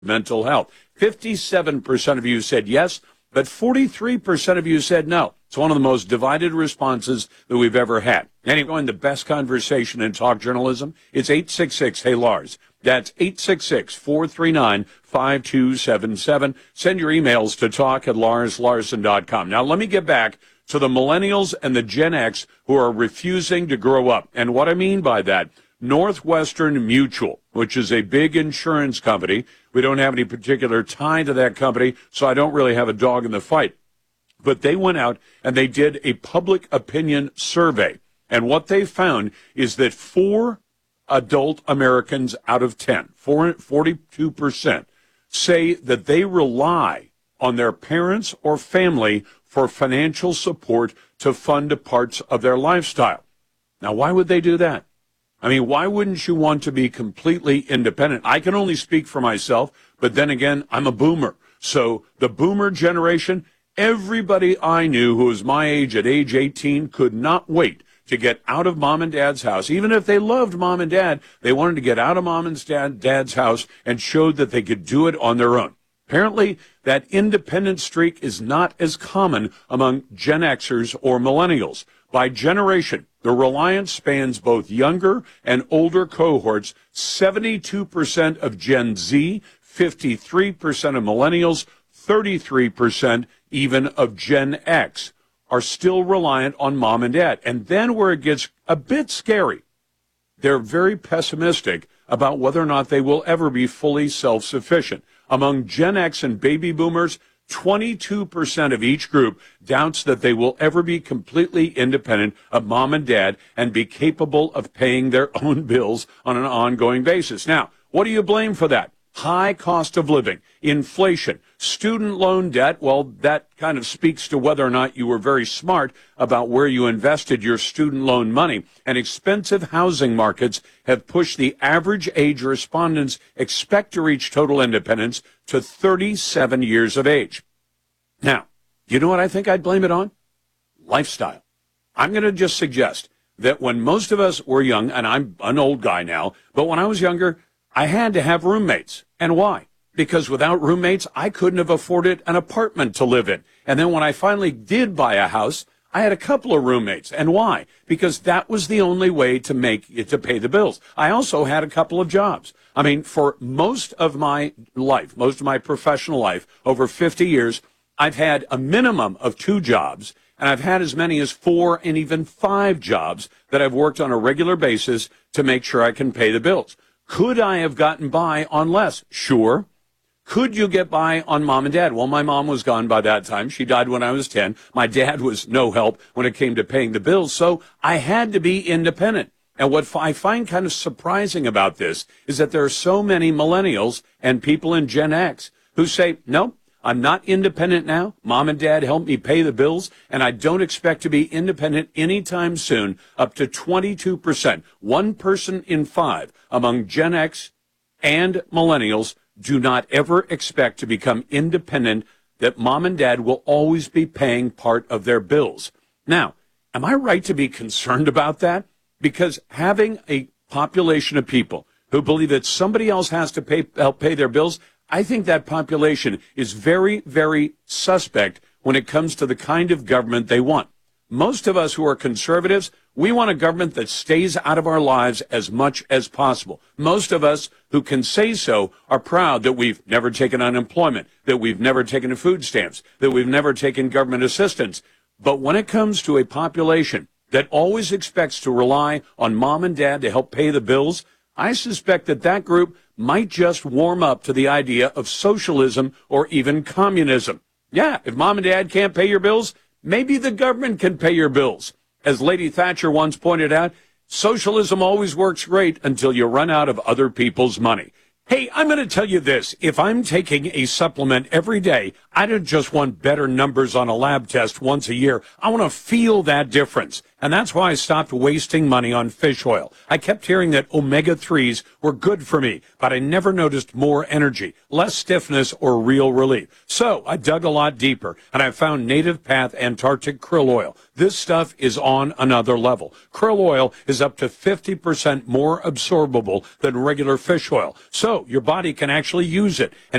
mental health. 57% of you said yes, but 43% of you said no. It's one of the most divided responses that we've ever had. Anyway, the best conversation in talk journalism, it's 866-HEY-LARS. That's 866-439-5277. Send your emails to talk@larslarson.com. Now, let me get back to the millennials and the Gen X who are refusing to grow up. And what I mean by that, Northwestern Mutual, which is a big insurance company. We don't have any particular tie to that company, so I don't really have a dog in the fight. But they went out and they did a public opinion survey. And what they found is that 4 adult Americans out of 10, 42%, say that they rely on their parents or family for financial support to fund parts of their lifestyle. Now, why would they do that? I mean, why wouldn't you want to be completely independent? I can only speak for myself, but then again, I'm a boomer. So the boomer generation, everybody I knew who was my age at age 18 could not wait to get out of mom and dad's house. Even if they loved mom and dad, they wanted to get out of mom and dad's house and showed that they could do it on their own. Apparently, that independent streak is not as common among Gen Xers or millennials. By generation, the reliance spans both younger and older cohorts. 72% of Gen Z, 53% of millennials, 33% even of Gen X are still reliant on mom and dad. And then where it gets a bit scary, they're very pessimistic about whether or not they will ever be fully self-sufficient. Among Gen X and baby boomers, 22% of each group doubts that they will ever be completely independent of mom and dad and be capable of paying their own bills on an ongoing basis. Now, what do you blame for that? High cost of living, inflation, student loan debt. Well, that kind of speaks to whether or not you were very smart about where you invested your student loan money. And expensive housing markets have pushed the average age respondents expect to reach total independence to 37 years of age. Now, you know what I think I'd blame it on? Lifestyle. I'm going to just suggest that when most of us were young, and I'm an old guy now, but when I was younger, I had to have roommates. And why? Because without roommates, I couldn't have afforded an apartment to live in. And then when I finally did buy a house, I had a couple of roommates. And why? Because that was the only way to make it to pay the bills. I also had a couple of jobs. I mean, for most of my life, most of my professional life, over 50 years, I've had a minimum of 2 jobs. And I've had as many as 4 and even 5 jobs that I've worked on a regular basis to make sure I can pay the bills. Could I have gotten by on less? Sure. Could you get by on mom and dad? Well, my mom was gone by that time. She died when I was 10. My dad was no help when it came to paying the bills, so I had to be independent. And what I find kind of surprising about this is that there are so many millennials and people in Gen X who say, no, I'm not independent now. Mom and dad help me pay the bills, and I don't expect to be independent anytime soon. Up to 22%, 1 person in 5 among Gen X and millennials do not ever expect to become independent, that mom and dad will always be paying part of their bills. Now, am I right to be concerned about that? Because having a population of people who believe that somebody else has to help pay their bills, I think that population is very, very suspect when it comes to the kind of government they want. Most of us who are conservatives, we want a government that stays out of our lives as much as possible. Most of us who can say so are proud that we've never taken unemployment, that we've never taken food stamps, that we've never taken government assistance. But when it comes to a population that always expects to rely on mom and dad to help pay the bills, I suspect that that group might just warm up to the idea of socialism or even communism. Yeah, if mom and dad can't pay your bills, maybe the government can pay your bills. As Lady Thatcher once pointed out, socialism always works great until you run out of other people's money. Hey, I'm going to tell you this. If I'm taking a supplement every day, I don't just want better numbers on a lab test once a year. I want to feel that difference. And that's why I stopped wasting money on fish oil. I kept hearing that omega-3s were good for me, but I never noticed more energy, less stiffness, or real relief. So I dug a lot deeper, and I found Native Path Antarctic Krill Oil. This stuff is on another level. Krill oil is up to 50% more absorbable than regular fish oil, so your body can actually use it. And